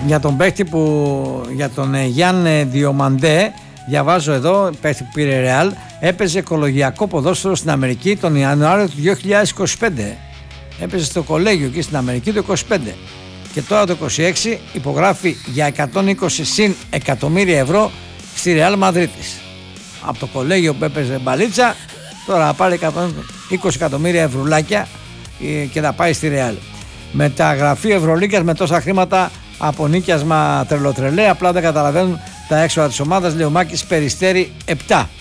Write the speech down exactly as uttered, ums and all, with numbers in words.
για τον παίχτη που, για τον ε, Γιάννη Διομαντέ, διαβάζω εδώ, παίχτη που πήρε Ρεάλ, έπαιζε οικολογιακό ποδόσφαιρο στην Αμερική τον Ιανουάριο του δύο χιλιάδες είκοσι πέντε. Έπαιζε στο κολέγιο εκεί στην Αμερική το είκοσι πέντε. Και τώρα το είκοσι έξι υπογράφει για εκατόν είκοσι συν εκατομμύρια ευρώ στη Ρεάλ Μαδρίτης. Από το κολέγιο που έπαιζε μπαλίτσα, τώρα θα πάρει εκατόν είκοσι εκατομμύρια ευρουλάκια και θα πάει στη Ρεάλ. Μεταγραφή Ευρωλίγκας με τόσα χρήματα από νίκιασμα τρελοτρελέ, απλά δεν καταλαβαίνουν τα έξοδα της ομάδας. Λέει ο Μάκης, Περιστέρι επτά.